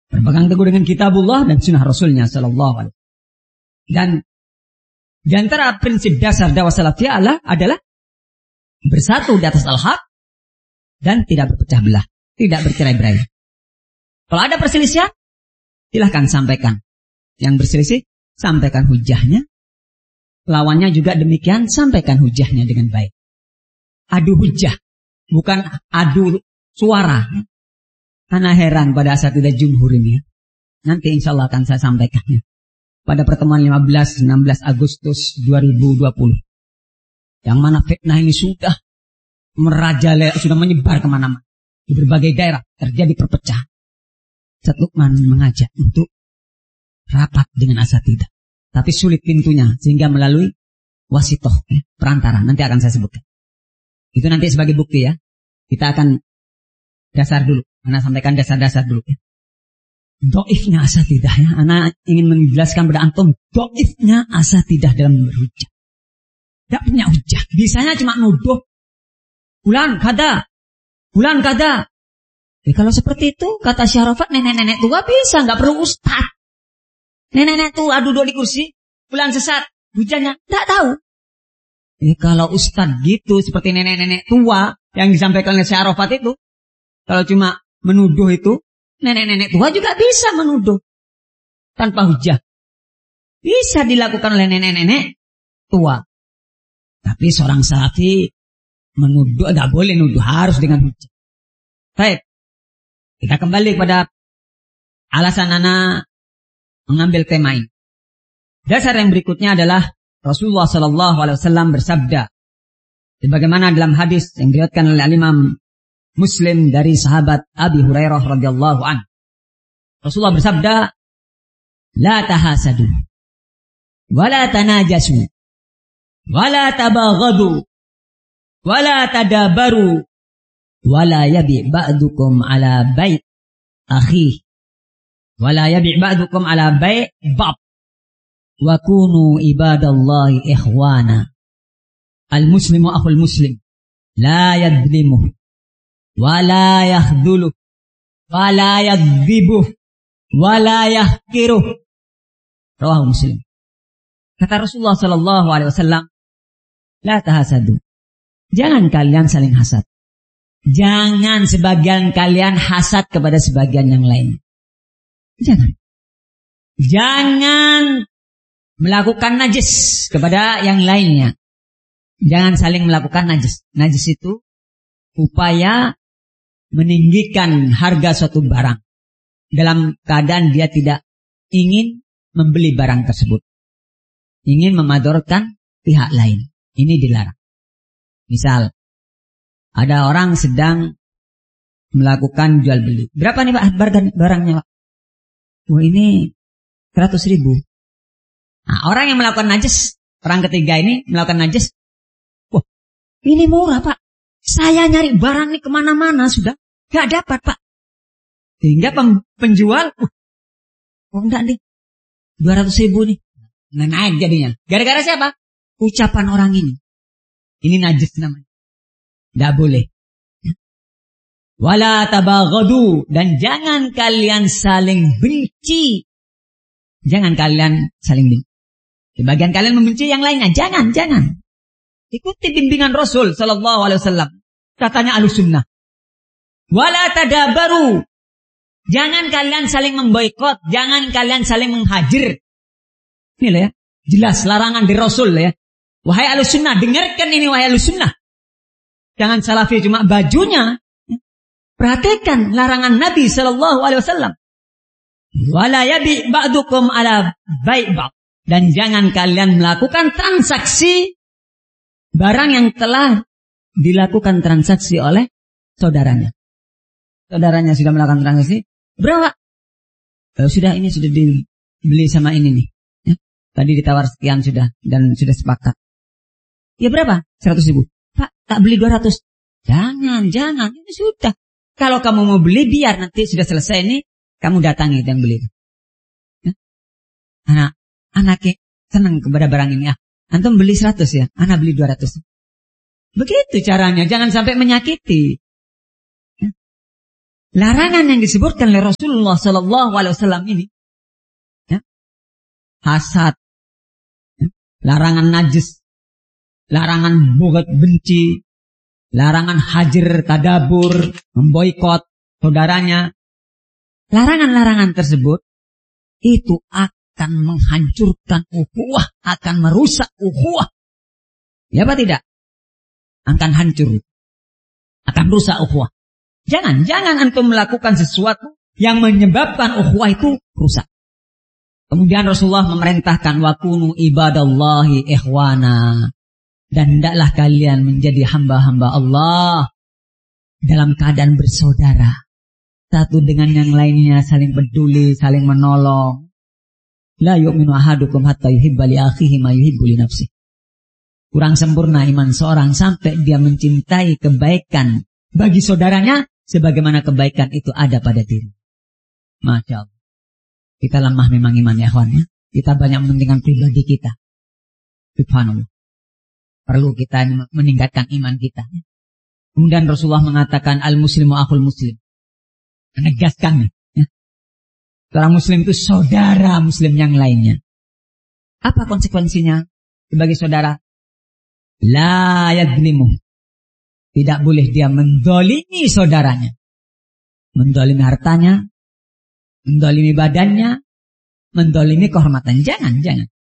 Berpegang teguh dengan kitabullah dan sunnah Rasulnya sallallahu alaihi wasallam. Dan di antara prinsip dasar dakwah salafiyah adalah bersatu di atas al-haq dan tidak berpecah belah, tidak bercerai-berai. Kalau ada perselisihan, silahkan sampaikan. Yang berselisih, sampaikan hujahnya. Lawannya juga demikian, sampaikan hujahnya dengan baik. Adu hujah, bukan adu suara. Ana heran pada asatidzah jumhur ini. Nanti insya Allah akan saya sampaikannya. Pada pertemuan 15-16 Agustus 2020. Yang mana fitnah ini sudah merajalela, sudah menyebar kemana-mana. Di berbagai daerah terjadi perpecahan. Ustaz Lukman mengajak untuk rapat dengan asatidzah. Tapi sulit pintunya sehingga melalui wasitoh, perantara. Nanti akan saya sebutkan. Itu nanti sebagai bukti ya. Kita akan dasar dulu. Ana sampaikan dasar-dasar dulu ya. Doifnya asatidzah ya. Ana ingin menjelaskan pada antum doifnya asatidzah dalam berhujah. Tidak punya hujah. Bisanya cuma nuduh. Bulan kada. Ya, kalau seperti itu kata Syarafat nenek-nenek tua bisa. Nggak perlu ustaz. Nenek-nenek tua duduk di kursi. Bulan sesat. Hujahnya tidak tahu. Ya, kalau ustaz gitu seperti nenek-nenek tua yang disampaikan oleh Syarafat itu. Kalau cuma menuduh itu, nenek-nenek tua juga bisa menuduh. Tanpa hujah. Bisa dilakukan oleh nenek-nenek tua. Tapi seorang salafi menuduh, tidak boleh nuduh. Harus dengan hujah. Baik. Kita kembali kepada alasan ana mengambil tema ini. Dasar yang berikutnya adalah Rasulullah SAW bersabda. Sebagaimana dalam hadis yang diriwayatkan oleh Imam Muslim dari sahabat Abi Hurairah radhiyallahu anhu. Rasulullah bersabda, "La tahasadu, wa la tanajasu, wa la tabaghadu, wa la tadabaru, wa la yabi' ba'dukum ala bai' akhi, wa la yabi' ba'dukum ala bai' bab, wa kunu ibadallahi ikhwana. Al-muslimu akhul muslim, la yadlimuh, wala yakhduluh, wala yakdzibuh, wala yahkiruh." Rawahu Muslim. Kata Rasulullah sallallahu alaihi wasallam, la tahasadu. Jangan kalian saling hasad. Jangan sebagian kalian hasad kepada sebagian yang lain. Jangan melakukan najis kepada yang lainnya. Jangan saling melakukan najis. Najis itu upaya meninggikan harga suatu barang dalam keadaan dia tidak ingin membeli barang tersebut, ingin memadorkan pihak lain. Ini dilarang. Misal ada orang sedang melakukan jual beli. Berapa nih Pak barangnya Pak? Oh ini 100.000. Nah, orang yang melakukan najis, orang ketiga ini melakukan najis. Wah ini murah Pak. Saya nyari barang nih kemana-mana sudah gak dapat Pak. Sehingga penjual, oh enggak nih, 200.000 nih. Naik jadinya. Gara-gara siapa? Ucapan orang ini. Ini najis namanya. Tidak boleh. Wala tabaghadu. Dan jangan kalian saling benci. Jangan kalian saling benci. Sebagian kalian membenci yang lainnya. Jangan. Ikuti bimbingan Rasul sallallahu alaihi wasallam. Katanya Ahlussunnah. Wala tadabaru. Jangan kalian saling memboikot, jangan kalian saling menghajir. Ini lah ya, jelas larangan dari Rasul ya. Wahai Ahlussunnah, dengarkan ini wahai Ahlussunnah. Jangan salafi cuma bajunya. Perhatikan larangan Nabi sallallahu alaihi wasallam. Wala yabi ba'dukum ala bai' ba'd. Dan jangan kalian melakukan transaksi barang yang telah dilakukan transaksi oleh saudaranya. Saudaranya sudah melakukan transaksi. Berapa? Sudah dibeli sama ini nih. Ya. Tadi ditawar sekian sudah dan sudah sepakat. Ya berapa? 100.000. Pak, tak beli 200. Jangan. Ini sudah. Kalau kamu mau beli biar nanti sudah selesai ini kamu datangi yang beli. Ya. Anaknya senang kepada barang ini. Antum beli 100 ya, anak beli 200. Begitu caranya, jangan sampai menyakiti. larangan yang disebutkan oleh Rasulullah SAW ini, ya, hasad, ya, larangan najis, larangan bugat benci, larangan hajir tadabur, memboikot saudaranya. Larangan-larangan tersebut itu akan menghancurkan ukhuwah, akan merusak ukhuwah. Ya apa tidak? Akan hancur, akan rusak ukhuwah. Jangan antum melakukan sesuatu yang menyebabkan ukhuwah itu rusak. Kemudian Rasulullah memerintahkan wakunu ibadallahi ikhwana, dan hendaklah kalian menjadi hamba-hamba Allah dalam keadaan bersaudara, satu dengan yang lainnya, saling peduli, saling menolong. La yu'minu ahadukum hatta yuhibba li akhihi ma yuhibbu li nafsihi. Kurang sempurna iman seorang sampai dia mencintai kebaikan bagi saudaranya sebagaimana kebaikan itu ada pada diri. Masya Allah. Kita lemah memang iman ya kawan ya. Kita banyak mementingkan pribadi kita. Subhanallah. Perlu kita meningkatkan iman kita. Kemudian Rasulullah mengatakan al-muslimu akhul muslim. Menegaskan ya. Seorang muslim itu saudara muslim yang lainnya. Apa konsekuensinya sebagai saudara? La yadlimu. Tidak boleh dia mendolimi saudaranya. Mendolimi hartanya, mendolimi badannya, mendolimi kehormatan. Jangan.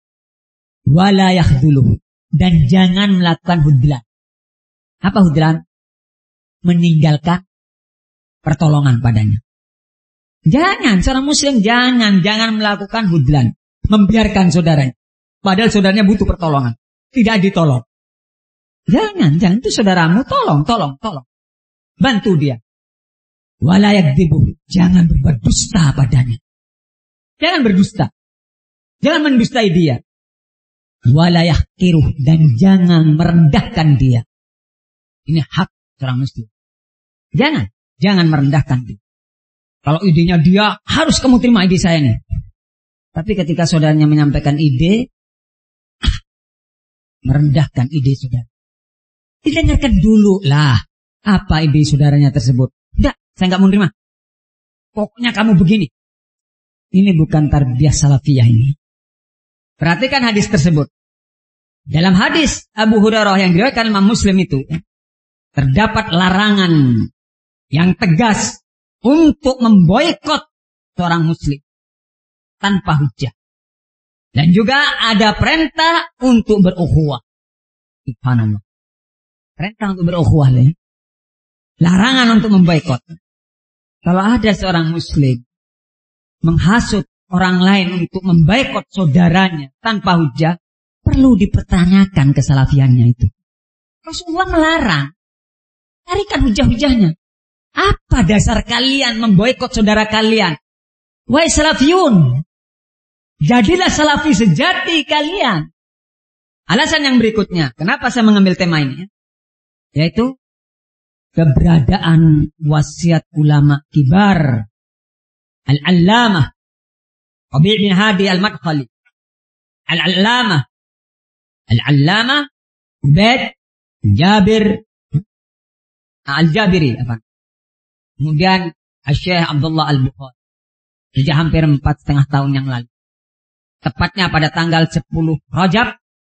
Wala yakhduluhu. Dan jangan melakukan hudlan. Apa hudlan? Meninggalkan pertolongan padanya. Jangan, seorang muslim jangan melakukan hudlan. Membiarkan saudaranya. Padahal saudaranya butuh pertolongan. Tidak ditolong. Jangan, itu saudaramu, tolong. Bantu dia. Wala yakdzibu, jangan berbuat dusta padanya. Jangan berdusta. Jangan mendustai dia. Wala yahqiruh, dan jangan merendahkan dia. Ini hak seorang muslim. Jangan merendahkan dia. Kalau idenya dia, harus kamu terima ide saya nih. Tapi ketika saudaranya menyampaikan ide, merendahkan ide saudara. Didengarkan dulu lah apa ide saudaranya tersebut. Tidak, saya nggak mau terima. Pokoknya kamu begini. Ini bukan tarbiyah salafiyah ini. Perhatikan hadis tersebut. Dalam hadis Abu Hurairah yang diriwayatkan Imam Muslim itu, terdapat larangan yang tegas untuk memboikot seorang muslim tanpa hujah. Dan juga ada perintah untuk berukhuwah. Subhanallah. Perintah untuk berukhuwah. Larangan untuk memboikot. Kalau ada seorang muslim menghasut orang lain untuk memboikot saudaranya tanpa hujah, perlu dipertanyakan kesalafiannya itu. Rasulullah melarang. Carikan hujah-hujahnya. Apa dasar kalian memboikot saudara kalian? Wahai salafiyun, jadilah salafi sejati kalian. Alasan yang berikutnya, kenapa saya mengambil tema ini? Yaitu keberadaan wasiat ulama kibar. Al-Allamah Rabi' bin Hadi Al-Madkhali. Al-Allamah Ubaid Jabir Al-Jabiri. Kemudian Syekh Abdullah Al-Bukhari. Sejak hampir 4,5 tahun yang lalu. Tepatnya pada tanggal 10 Rajab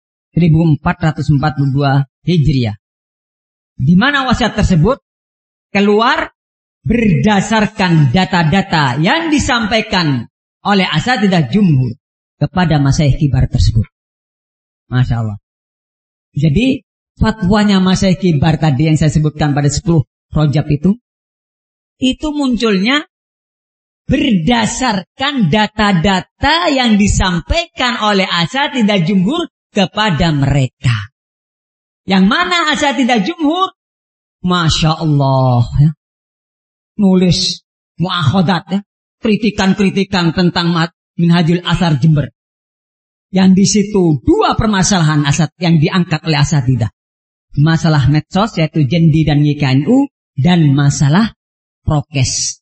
1442 Hijriah. Di mana wasiat tersebut keluar berdasarkan data-data yang disampaikan oleh asatidzah jumhur kepada masyayikh kibar tersebut. Masya Allah. Jadi fatwanya masyayikh kibar tadi yang saya sebutkan pada 10 Rajab itu munculnya berdasarkan data-data yang disampaikan oleh asatidzah jumhur kepada mereka. Yang mana asatidzah jumhur, Masya Allah, ya, nulis mu'akhadat, ya, kritikan-kritikan tentang Minhajul Athar Jember. Yang di situ 2 permasalahan yang diangkat oleh asatidzah. Masalah medsos yaitu Jendi dan YKNU, dan masalah prokes.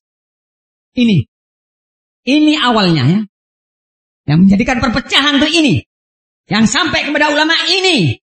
Ini awalnya ya. Yang menjadikan perpecahan itu ini. Yang sampai kepada ulama ini.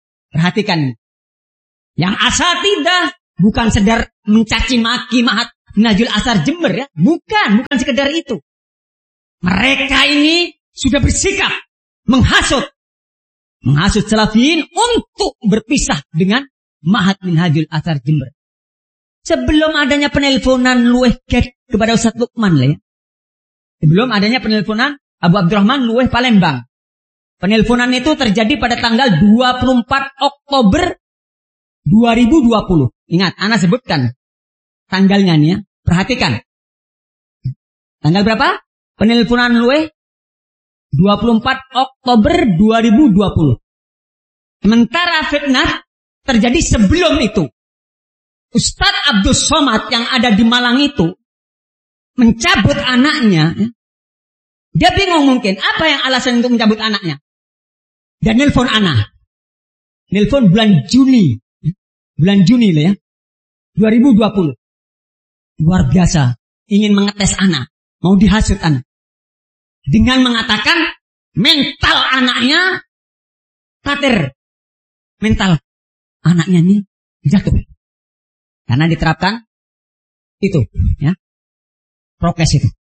Perhatikan. Yang asatidzah bukan sedar mencaci maki Minhajul Athar Jember ya. Bukan sekedar itu. Mereka ini sudah bersikap menghasut Salafiyin untuk berpisah dengan Ma'had Minhajul Athar Jember. Sebelum adanya penelponan luweh kepada Ustaz Lukman lah ya. Sebelum adanya penelponan Abu Abdurrahman luweh Palembang. Penelponan itu terjadi pada tanggal 24 Oktober 2020. Ingat, ana sebutkan tanggalnya nih ya. Perhatikan. Tanggal berapa? Penelponan luweh 24 Oktober 2020. Sementara fitnah terjadi sebelum itu. Ustadz Abdul Somad yang ada di Malang itu mencabut anaknya. Dia bingung mungkin apa yang alasan untuk mencabut anaknya. Dan nelpon anak. Nelpon bulan Juni lah ya. 2020. Luar biasa. Ingin mengetes anak. Mau dihasut anak. Dengan mengatakan mental anaknya kater. Mental anaknya ini jatuh. Karena diterapkan itu, ya, prokes itu.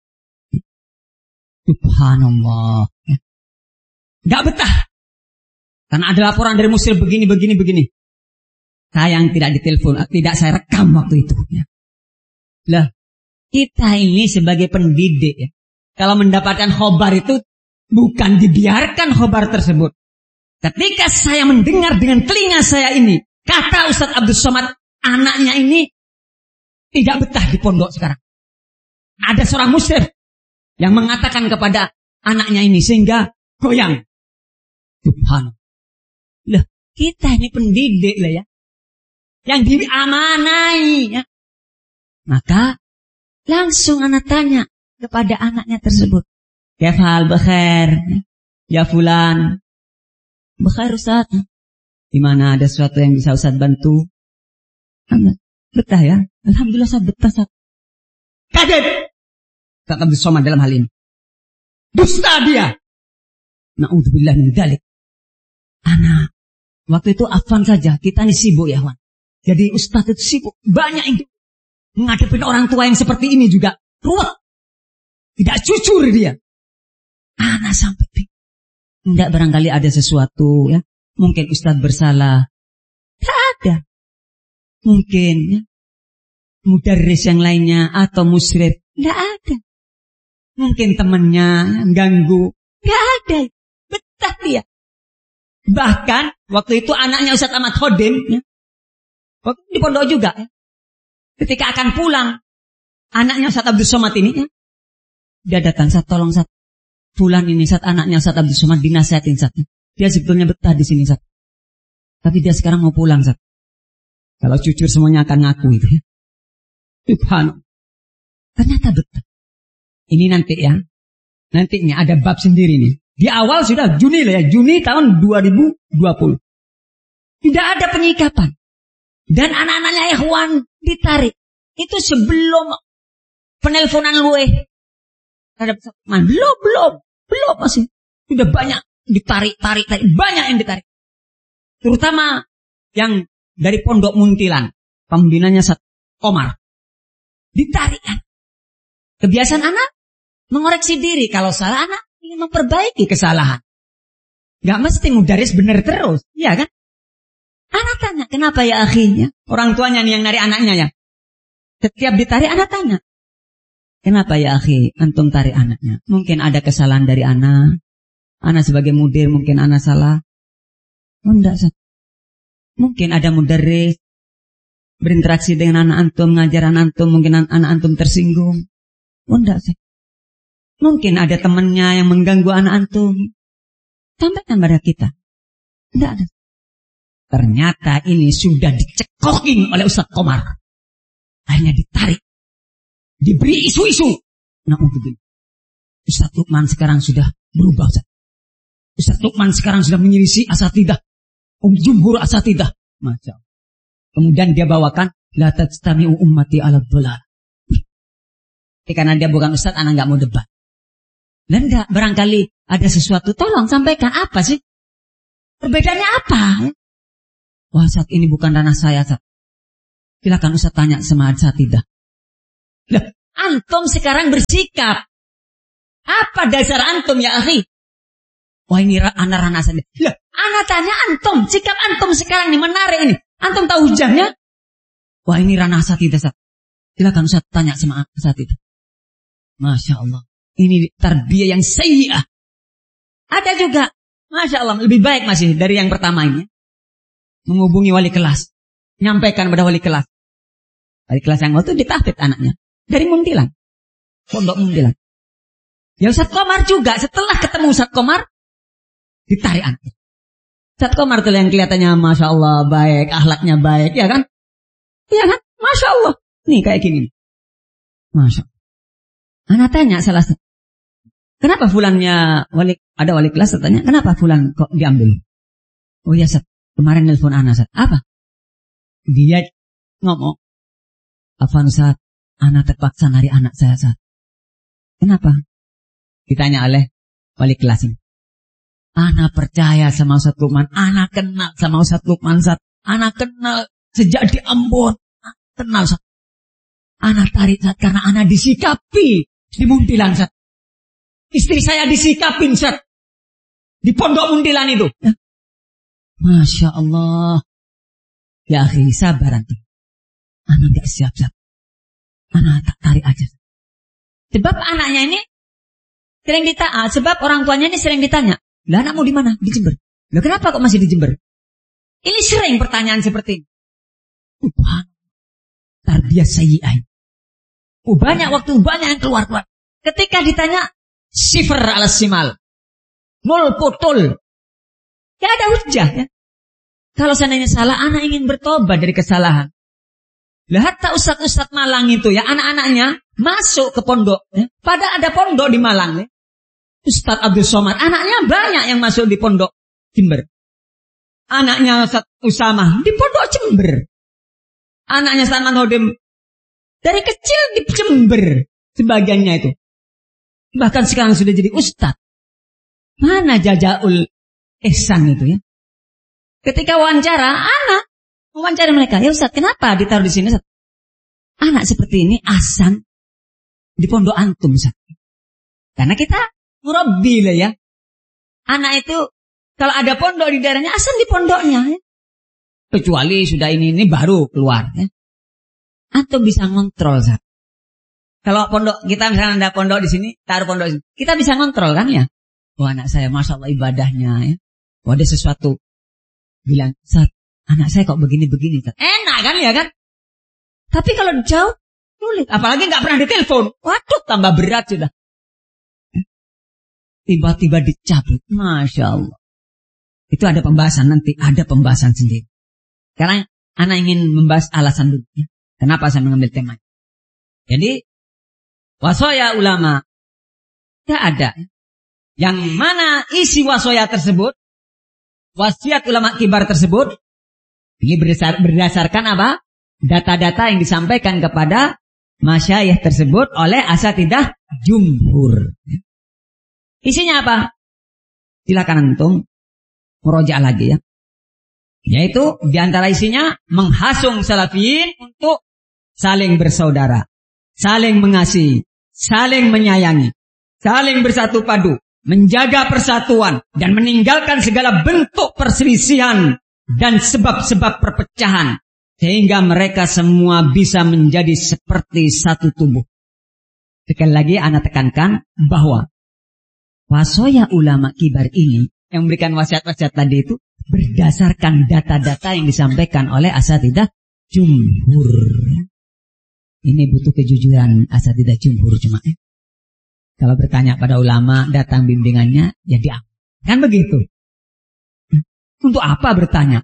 Subhanallah. Ya. Gak betah. Karena ada laporan dari muslim begini. Saya yang tidak ditelepon, tidak saya rekam waktu itu. Ya. Lah, kita ini sebagai pendidik, ya, kalau mendapatkan khobar itu bukan dibiarkan khobar tersebut. Ketika saya mendengar dengan telinga saya ini, kata Ustadz Abdul Somad, anaknya ini tidak betah di pondok sekarang. Ada seorang muslim yang mengatakan kepada anaknya ini sehingga goyang. Subhanallah. Lah, kita ini pendidik lah ya. Yang diamanai ya. Maka langsung anak tanya kepada anaknya tersebut. Kefal bekhair. Ya fulan. Bekhair Ustaz. Di mana ada sesuatu yang bisa Ustaz bantu? Betah ya. Alhamdulillah saya betah Ustaz. Kaget. Ustaz Abdul Somad dalam hal ini. Dusta dia. Na'udzubillah min dzalik. Anak. Waktu itu afwan saja. Kita ini sibuk ya Wan. Jadi Ustaz itu sibuk. Banyak yang menghadapi orang tua yang seperti ini juga. Ruwet. Tidak jujur dia. Anak sampai bingung. Tidak barangkali ada sesuatu ya. Mungkin Ustaz bersalah. Tak ada. Mungkin ya. Mudarris yang lainnya atau musyrif. Tidak ada. Mungkin temannya ganggu. Tidak ada. Betah dia. Bahkan waktu itu anaknya Ustaz Ahmad Khodim ya. Waktu di pondok juga ya. Ketika akan pulang, anaknya Ustaz Abdul Somad ini ya. Dia datang, Ustaz tolong Ustaz. Fulan ini Ustaz, anaknya Ustaz Abdul Somad dinasihatin Ustaz. Dia sebetulnya betah di sini Ustaz. Tapi dia sekarang mau pulang Ustaz. Kalau jujur semuanya akan ngaku itu ya. Subhanallah. Ternyata betah. Ini nanti ya. Nantinya ada bab sendiri nih. Di awal sudah Juni lah ya. Juni tahun 2020. Tidak ada penyikapan. Dan anak-anaknya ikhwan ditarik. Itu sebelum penelponan luweh. Belum masih. Sudah banyak ditarik. Banyak yang ditarik. Terutama yang dari Pondok Muntilan. Pembinanya Ustaz Komar. Ditarik kan. Kebiasaan anak mengoreksi diri. Kalau salah anak ingin memperbaiki kesalahan. Gak mesti mudaris benar terus. Iya kan? Anak tanya, kenapa ya akhirnya? Orang tuanya nih yang narik anaknya ya. Setiap ditarik anak tanya. Kenapa ya akhi, antum tarik anaknya? Mungkin ada kesalahan dari anak. Anak sebagai mudir mungkin anak salah. Oh enggak, Ustaz. Mungkin ada mudaris berinteraksi dengan anak antum, mengajar anak antum, mungkin anak antum tersinggung. Oh enggak, Ustaz. Mungkin ada temannya yang mengganggu anak antum. Sampaikan pada kita. Enggak ada. Ternyata ini sudah dicekokin oleh Ustaz Komar. Akhirnya ditarik. Diberi isu-isu. Na'udzubillah. Ustaz Lukman sekarang sudah berubah. Ustaz Lukman sekarang sudah menyelisih asatidah. Jumhur asatidah. Masya Allah. Kemudian dia bawakan. La tajtami'u ummati ala dhalal. Karena dia bukan Ustaz, anak gak mau debat. Dan enggak, barangkali ada sesuatu. Tolong sampaikan apa sih? Perbedaannya apa? Wah, saat ini bukan ranah saya, Ustaz. Silakan Ustaz tanya sama asatidah. Lah, antum sekarang bersikap. Apa dasar antum ya akhi? Wah ini anak rana saja. Lah, anak tanya antum, sikap antum sekarang ini menarik ini. Antum tahu hujahnya? Wah ini rana asatidz. Silakan Ustaz tanya sama asatidz. Masya Allah. Ini tarbiyah yang sayyi'ah. Ada juga. Masya Allah. Lebih baik masih dari yang pertama ini. Menghubungi wali kelas. Nyampaikan pada wali kelas. Wali kelas yang waktu ditahfidz anaknya. Dari Muntilan. Pondok Muntilan. Ya Ustaz Komar juga. Setelah ketemu Ustaz Komar. Ditarik antum. Ustaz Komar tuh yang kelihatannya Masya Allah baik. Akhlaknya baik. Ya kan? Ya kan? Masya Allah. Nih kayak gini. Masya Allah. Anak tanya salah satu. Kenapa fulannya ada wali kelas tanya. Kenapa fulan kok diambil? Oh ya Ustaz. Kemarin nelpon anak Ustaz. Apa? Dia ngomong. Afan Ustaz. Anak terpaksa nari anak saya Ustaz. Kenapa? Ditanya oleh wali kelas ini. Anak percaya sama Ustaz Lukman. Anak kenal sama Ustaz Lukman Ustaz. Anak kenal sejak di Ambon. Kenal Ustaz. Anak tarik Ustaz karena anak disikapi di Muntilan Ustaz. Istri saya disikapin Ustaz. Di pondok Muntilan itu. Ya. Masya Allah. Ya akhi sabar nanti. Anak gak siap Ustaz. Anak tak tarik aja. Sebab anaknya ini sering ditanya, sebab orang tuanya ini sering ditanya, lah anakmu di mana? Di Jember. Lah kenapa kok masih di Jember? Ini sering pertanyaan seperti ini. Tarbiyah sayyi'ah. Banyak waktu, banyak yang keluar. Ketika ditanya, sifar ala simal. Nol potol. Ya ada hujah ya. Kalau seandainya salah, anak ingin bertobat dari kesalahan. Lah hatta ustaz-ustaz Malang itu ya, anak-anaknya masuk ke pondok. Ya. Padahal ada pondok di Malang ya. Ustaz Abdul Somad, anaknya banyak yang masuk di pondok Jember. Anaknya Ustaz Usamah di pondok Jember. Anaknya Ustaz Manhodim dari kecil di Jember. Sebagiannya itu. Bahkan sekarang sudah jadi ustaz. Mana Jazaul Ihsan itu ya. Ketika wawancara, anak wawancara mereka. Ya Ustaz, kenapa ditaruh di sini Ustaz? Anak seperti ini asan di pondok antum Ustaz. Karena kita murabbi lah ya. Anak itu kalau ada pondok di daerahnya asan di pondoknya ya. Kecuali sudah ini baru keluar ya. Antum bisa ngontrol Ustaz. Kalau pondok kita misalnya ada pondok di sini, taruh pondok di sini. Kita bisa ngontrol kan ya. Wah anak saya Masya Allah ibadahnya ya. Wah ada sesuatu. Bilang, Ustaz, anak saya kok begini-begini Ustaz. Enak kan ya kan. Tapi kalau jauh, sulit. Apalagi gak pernah ditelepon. Waduh tambah berat sudah. Tiba-tiba dicabut. Masya Allah. Itu ada pembahasan nanti. Ada pembahasan sendiri. Karena anak ingin membahas alasan dulu. Ya. Kenapa saya mengambil tema. Jadi. Wasoya ulama. Tidak ada. Yang mana isi wasoya tersebut. Wasiat ulama kibar tersebut. Ini berdasarkan apa? Data-data yang disampaikan kepada masyayikh tersebut oleh asatidzah jumhur. Isinya apa? Silakan antum murojaah lagi ya. Yaitu diantara isinya menghasung salafiyin untuk saling bersaudara, saling mengasihi, saling menyayangi, saling bersatu padu, menjaga persatuan dan meninggalkan segala bentuk perselisihan dan sebab-sebab perpecahan sehingga mereka semua bisa menjadi seperti satu tubuh. Sekali lagi ana tekankan bahwa wasoya ulama kibar ini yang memberikan wasiat-wasiat tadi itu berdasarkan data-data yang disampaikan oleh asatidzah jumhur. Ini butuh kejujuran asatidzah jumhur cuma ya. Kalau bertanya pada ulama datang bimbingannya ya diam. Kan begitu. Untuk apa bertanya?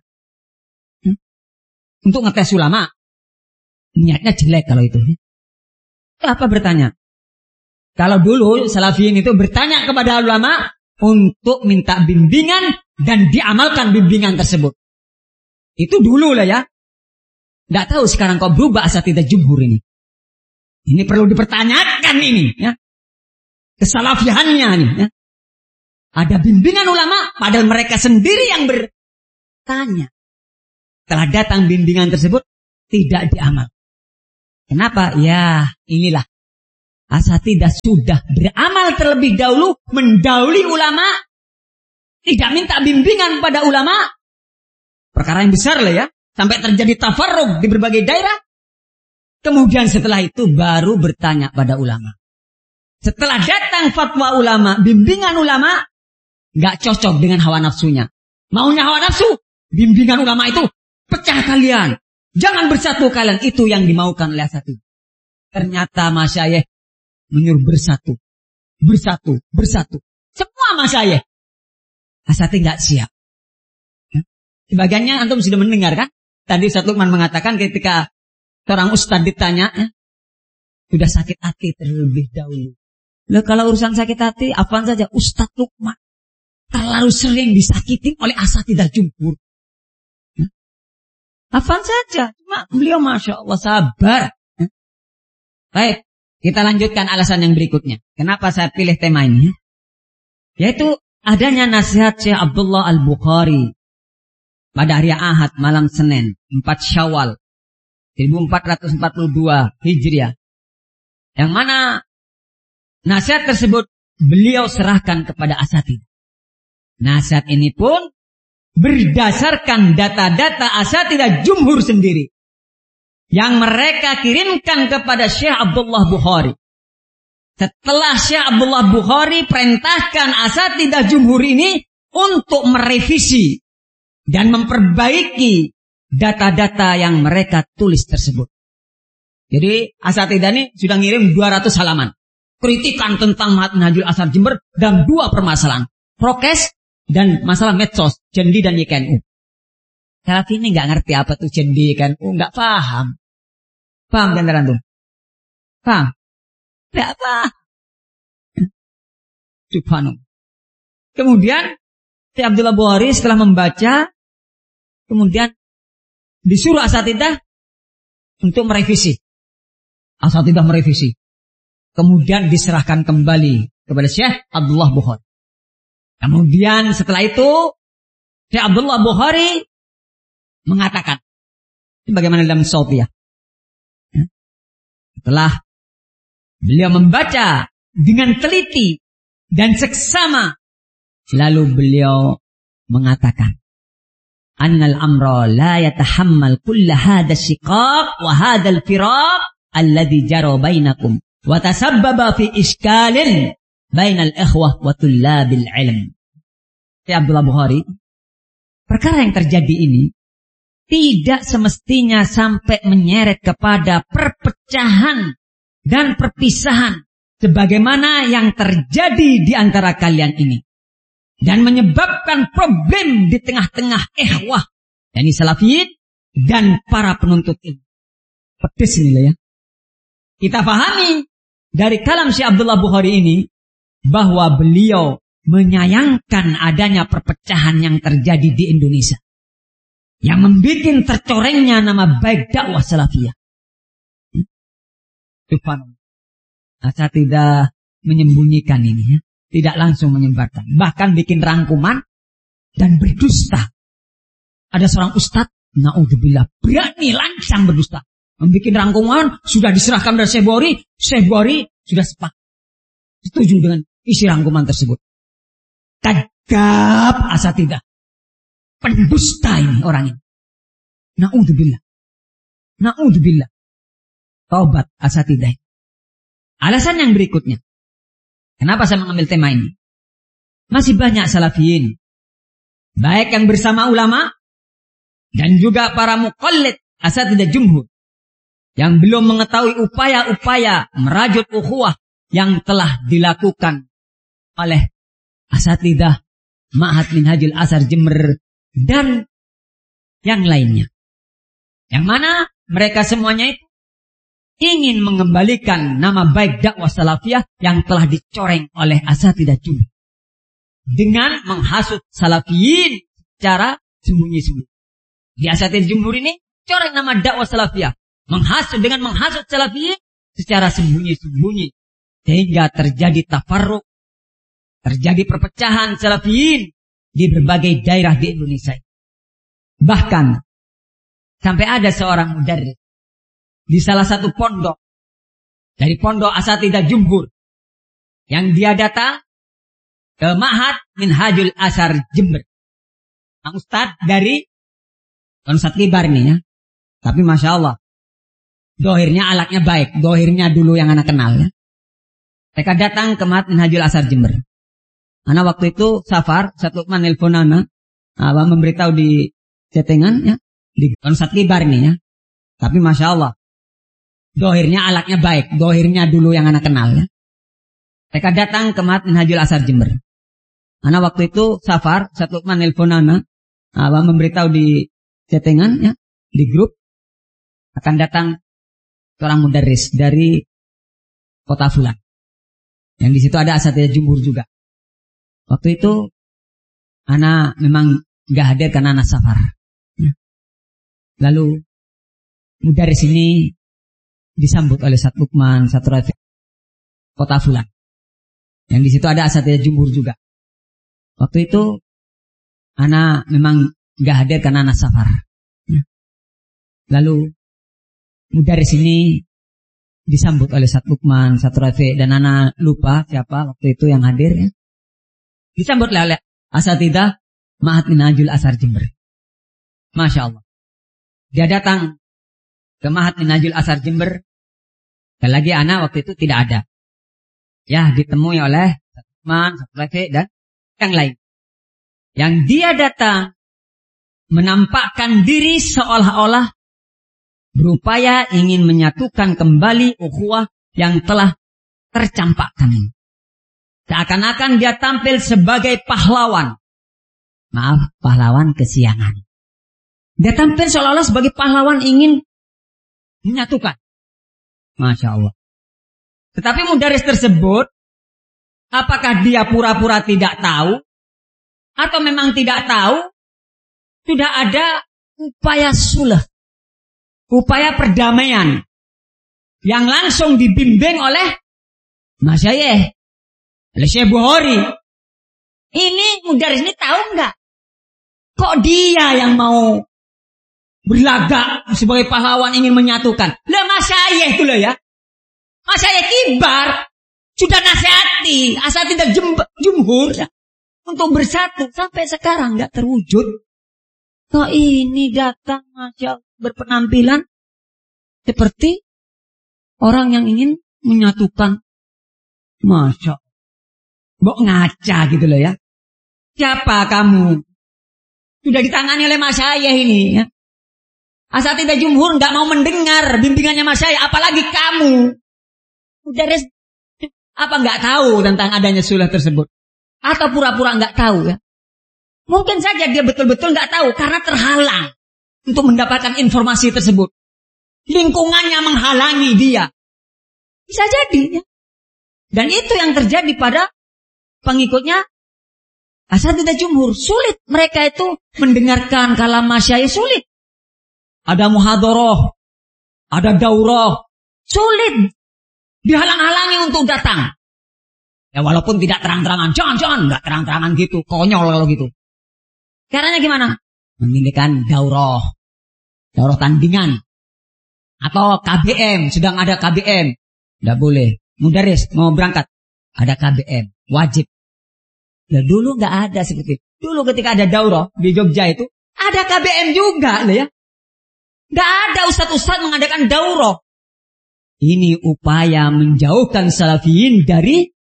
Untuk ngetes ulama. Niatnya jelek kalau itu. Apa bertanya? Kalau dulu salafiyin itu bertanya kepada ulama untuk minta bimbingan dan diamalkan bimbingan tersebut. Itu dulu lah ya. Nggak tahu sekarang kok berubah asatidzah jumhur ini. Ini perlu dipertanyakan ini ya. Kesalafiannya nih ya. Ada bimbingan ulama padahal mereka sendiri yang bertanya. Setelah datang bimbingan tersebut tidak diamal. Kenapa? Ya, inilah. Asatidah sudah beramal terlebih dahulu, mendahului ulama, tidak minta bimbingan pada ulama. Perkara yang besar lah ya, sampai terjadi tafarruq di berbagai daerah. Kemudian setelah itu baru bertanya pada ulama. Setelah datang fatwa ulama, bimbingan ulama, nggak cocok dengan hawa nafsunya. Maunya hawa nafsu, bimbingan ulama itu pecah kalian. Jangan bersatu kalian, itu yang dimaukan oleh satu. Ternyata masyayikh menyuruh bersatu. Semua masyayikh. Asati nggak siap. Sebagiannya antum sudah mendengar kan? Tadi Ustaz Lukman mengatakan ketika seorang ustadz ditanya, sudah sakit hati terlebih dahulu. Loh, kalau urusan sakit hati, apaan saja Ustaz Lukman terlalu sering disakiti oleh asatidah jumhur. Apaan saja, cuma beliau Masya Allah sabar. Baik, kita lanjutkan alasan yang berikutnya. Kenapa saya pilih tema ini? Yaitu adanya nasihat Syekh Abdullah Al-Bukhari pada hari Ahad malam Senin 4 Syawal 1442 Hijriah. Yang mana nasihat tersebut beliau serahkan kepada asatidah. Nasihat ini pun berdasarkan data-data asatidah jumhur sendiri yang mereka kirimkan kepada Syekh Abdullah Bukhari. Setelah Syekh Abdullah Bukhari perintahkan asatidah jumhur ini untuk merevisi dan memperbaiki data-data yang mereka tulis tersebut. Jadi asatidah ini sudah ngirim 200 halaman. Kritikan tentang Manhajul Ashar Jember dan 2 permasalahan. Prokes dan masalah medsos, Jendi dan YKNU. Salafi ini nggak ngerti apa tuh Jendi, YKNU, nggak paham. Paham kan antum? Paham? Nggak paham. Subhanallah. Kemudian Syekh Abdullah Bukhari setelah membaca, kemudian disuruh asatidah untuk merevisi. Asatidah merevisi. Kemudian diserahkan kembali kepada Syekh Abdullah Bukhari. Kemudian setelah itu Syekh Abdullah Bukhari mengatakan, bagaimana dalam Syafi'iyah. Setelah beliau membaca dengan teliti dan seksama, lalu beliau mengatakan, annal amra la yatahammal kulla hadha shiqaq wa hadha al-firaq alladhi jara bainakum wa tasabbaba fi iskalin bainal ikhwah wa tullabil ilm. Syekh Abdullah Bukhari, perkara yang terjadi ini tidak semestinya sampai menyeret kepada perpecahan dan perpisahan sebagaimana yang terjadi di antara kalian ini dan menyebabkan problem di tengah-tengah ikhwah yakni salafiyin dan para penuntut ilmu. Pedes ini lah ya. Kita pahami dari kalam Syekh Abdullah Bukhari ini bahwa beliau menyayangkan adanya perpecahan yang terjadi di Indonesia yang membuat tercorengnya nama baik dakwah salafiyah. Subhanallah. Saya tidak menyembunyikan ini ya. Tidak langsung menyebarkan. Bahkan bikin rangkuman dan berdusta. Ada seorang ustadz, na'udzubillah, berani lancang berdusta. Membikin rangkuman, sudah diserahkan dari Syekh Bukhari. Syekh Bukhari sudah sepakat. Setuju dengan isi rangkuman tersebut. Kadzab asatidah. Pendusta ini orang ini. Na'udzubillah. Na'udzubillah. Taubat asatidah. Alasan yang berikutnya. Kenapa saya mengambil tema ini? Masih banyak salafiyin. Baik yang bersama ulama. Dan juga para muqallid asatidah jumhur. Yang belum mengetahui upaya-upaya merajut ukhuwah yang telah dilakukan oleh asatidah Ma'had Minhajul Ashar Jember dan yang lainnya. Yang mana mereka semuanya itu ingin mengembalikan nama baik dakwah salafiyah yang telah dicoreng oleh asatidah jumhur dengan menghasut salafiyin secara sembunyi-sembunyi. Di asatidah jumhur ini coreng nama dakwah salafiyah, dengan menghasut salafiyin secara sembunyi-sembunyi sehingga terjadi tafarruq, terjadi perpecahan salafiyin di berbagai daerah di Indonesia. Bahkan sampai ada seorang mudarris di salah satu pondok dari pondok Asatidzah Jumhur yang dia datang ke Ma'had Minhajul Asar Jember. Nah, Ustadz dari Ustadz Kibar nih ya. Tapi Masya Allah, dohirnya alaknya baik. Dohirnya dulu yang anak kenal ya. Mereka datang ke Ma'had Minhajul Asar Jember. Anak waktu itu safar, Ustadz Lukman nelfon anak, memberitahu di chattingan ya, di Ustadz Kibar nih ya. Tapi Masya Allah, dohirnya alaknya baik. Dohirnya dulu yang anak kenal ya. Mereka datang ke Ma'had Minhajul Asar Jember. Anak waktu itu safar, Ustadz Lukman nelfon anak, memberitahu di chattingan ya, di grup, akan datang seorang mudarris dari kota Fulan. Yang di situ ada Asatidzah Jumhur juga. Waktu itu anak memang nggak hadir karena anak safar. Lalu mudarris ini disambut oleh Ustadz Lukman, Ustadz Rafiq, kota Fulan. Yang di situ ada Asatidzah Jumhur juga. Waktu itu anak memang nggak hadir karena anak safar. Lalu mudarris ini disambut oleh Ustadz Lukman, Ustadz Rafiq, dan anak lupa siapa waktu itu yang hadir ya. Disambut oleh Asatidzah Ma'had Minhajul Asar Jember. Masya Allah. Dia datang ke Ma'had Minhajul Asar Jember. Dan lagi anak waktu itu tidak ada. Ya, ditemui oleh Ustadz Lukman, Ustadz Rafiq, dan yang lain. Yang dia datang menampakkan diri seolah-olah berupaya ingin menyatukan kembali ukhuwah yang telah tercampakkan ini. Seakan-akan dia tampil sebagai pahlawan. Maaf, pahlawan kesiangan. Dia tampil seolah-olah sebagai pahlawan ingin menyatukan. Masya Allah. Tetapi mudarris tersebut, apakah dia pura-pura tidak tahu? Atau memang tidak tahu? Sudah ada upaya sulh. Upaya perdamaian yang langsung dibimbing oleh Masyayikh, oleh Syekh Bukhari. Ini mudarris ini tahu nggak? Kok dia yang mau berlagak sebagai pahlawan ingin menyatukan? Lah Masyayikh itu loh ya. Masyayikh Kibar sudah nasihati Asatidzah Jumhur ya, untuk bersatu sampai sekarang nggak terwujud. Kok ini datang Masya Allah, berpenampilan seperti orang yang ingin menyatukan. Masya Allah. Mbok ngaca gitu loh ya. Siapa kamu? Sudah ditangani oleh Masyayikh ini ya. Asatidzah Jumhur nggak mau mendengar bimbingannya Masyayikh, apalagi kamu. Mudarris apa nggak tahu tentang adanya sulh tersebut? Atau pura-pura nggak tahu ya? Mungkin saja dia betul-betul nggak tahu karena terhalang untuk mendapatkan informasi tersebut. Lingkungannya menghalangi dia. Bisa jadi ya. Dan itu yang terjadi pada pengikutnya Asatidzah Jumhur. Sulit mereka itu mendengarkan kalam Masyayikh, sulit. Ada muhadharah, ada daurah, sulit. Dihalang-halangi untuk datang. Ya walaupun tidak terang-terangan, jangan, nggak terang-terangan gitu, konyol kalau gitu. Caranya gimana? Mengadakan daurah tandingan, atau KBM, sedang ada KBM, nggak boleh. Mudarris mau berangkat, ada KBM, wajib. Nah, dulu nggak ada seperti itu. Dulu ketika ada daurah di Jogja itu, ada KBM juga, ya. Nggak ada ustadz-ustadz mengadakan daurah. Ini upaya menjauhkan salafiyin dari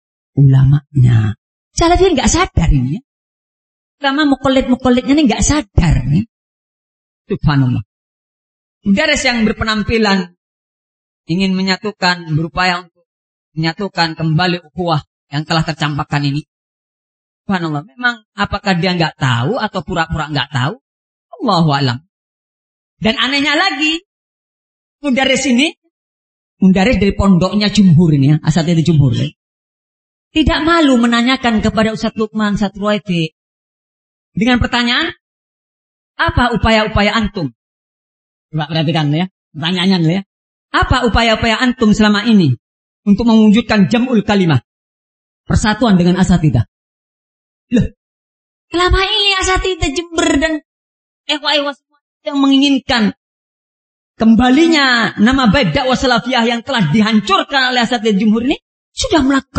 ulamanya. Salafiyin nggak sadar ini ya. Ulama muqallid-muqallidnya ini nggak sadar ya. Subhanallah. Mudarris yang berpenampilan ingin menyatukan, berupaya untuk menyatukan kembali ukhuwah yang telah tercampakkan ini. Subhanallah. Memang apakah dia nggak tahu atau pura-pura nggak tahu? Allahu a'lam. Dan anehnya lagi, mudarris ini, mudarris dari pondoknya Jumhur ini ya, Asatidzah Jumhur ya, tidak malu menanyakan kepada Ustadz Lukman, Ustadz Rafiq dengan pertanyaan, apa upaya-upaya antum? Coba perhatikan ya, pertanyaannya ya. Apa upaya-upaya antum selama ini untuk mewujudkan jam'ul kalimah, persatuan dengan Asatidzah? Loh, selama ini Asatidzah Jember dan ehwa-ehwa semua yang menginginkan kembalinya nama baik dakwah salafiyah yang telah dihancurkan oleh asatidz jumhur ini sudah melakukan